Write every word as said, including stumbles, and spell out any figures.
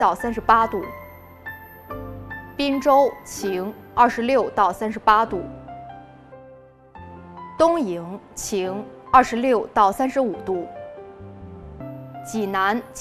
到三十八度。滨州晴，二十六到三十八度。东营晴，二十六到三十五度。济南